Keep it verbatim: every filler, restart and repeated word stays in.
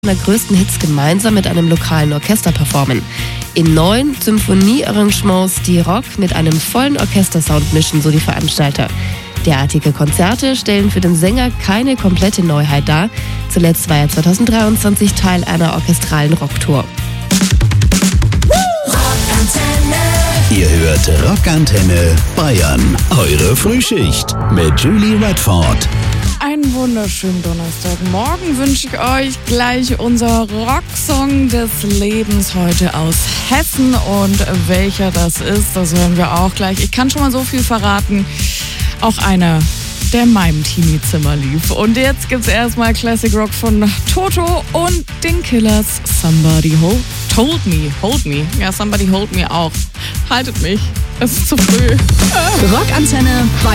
der größten Hits gemeinsam mit einem lokalen Orchester performen. In neun Symphoniearrangements, die Rock mit einem vollen Orchestersound mischen, so die Veranstalter. Derartige Konzerte stellen für den Sänger keine komplette Neuheit dar. Zuletzt war er zwanzig dreiundzwanzig Teil einer orchestralen Rocktour. Ihr hört Rockantenne Bayern, eure Frühschicht mit Julie Redford. Einen wunderschönen Donnerstagmorgen wünsche ich euch. Gleich unser Rocksong des Lebens heute aus Hessen. Und welcher das ist, das hören wir auch gleich. Ich kann schon mal so viel verraten. Auch einer, der in meinem Teenie-Zimmer lief. Und jetzt gibt's erstmal Classic Rock von Toto und den Killers. Somebody hold, told me, hold me. Ja, somebody hold me auch. Haltet mich. Es ist zu früh. Rockantenne